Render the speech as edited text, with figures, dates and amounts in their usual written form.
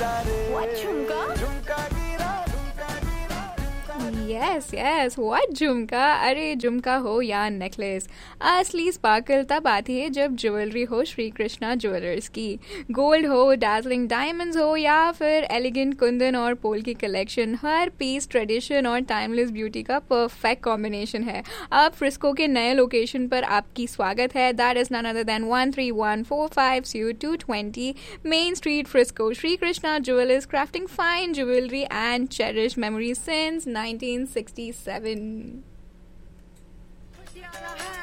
What झुमका? Yes what झुमका. अरे झुमका हो या नेकलेस, असली स्पार्कल तब आती है जब ज्वेलरी हो श्री कृष्णा ज्वेलर्स की. गोल्ड हो, डार्लिंग डायमंड्स हो या फिर एलिगेंट कुंदन और पोल की कलेक्शन, हर पीस ट्रेडिशन और टाइमलेस ब्यूटी का परफेक्ट कॉम्बिनेशन है. अब फ्रिस्को के नए लोकेशन पर आपकी स्वागत है. That is none other than 13145 Suite 220 main street Frisco. Shri Krishna jewellers, crafting fine jewelry and cherished memories since 1967.